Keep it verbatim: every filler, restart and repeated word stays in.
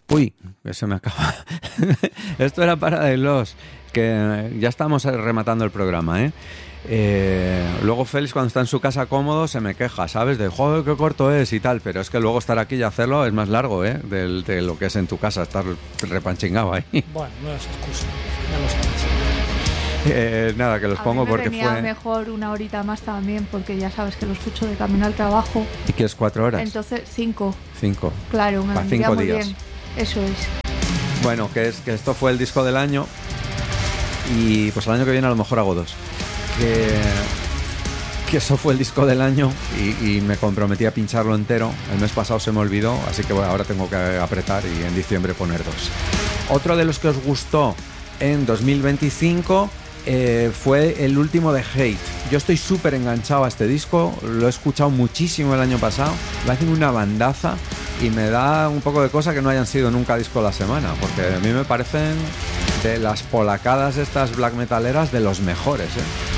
Uy, que se me acaba. Esto era Paradise Lost, que ya estamos rematando el programa, ¿eh? Eh, luego Félix, cuando está en su casa cómodo, se me queja, ¿sabes? De joder, qué corto es y tal, pero es que luego estar aquí y hacerlo es más largo, ¿eh? De, de lo que es en tu casa, estar repanchingado ahí. Bueno, no es excusa, ya lo sabes. Eh, nada, que los a pongo mí me porque venía fue... mejor una horita más también, porque ya sabes que lo escucho de camino al trabajo. ¿Y quieres cuatro horas? Entonces, cinco. Cinco. Claro, me Pa' vendría cinco muy días. bien. Eso es. Bueno, que es que esto fue el disco del año y pues el año que viene a lo mejor hago dos. Que, que eso fue el disco del año y, y me comprometí a pincharlo entero. El mes pasado se me olvidó, así que bueno, ahora tengo que apretar y en diciembre poner dos. Otro de los que os gustó en dos mil veinticinco eh, fue el último de Hate. Yo estoy súper enganchado a este disco, lo he escuchado muchísimo el año pasado, me hacen una bandaza y me da un poco de cosa que no hayan sido nunca disco de la semana, porque a mí me parecen de las polacadas estas black metaleras de los mejores, ¿eh?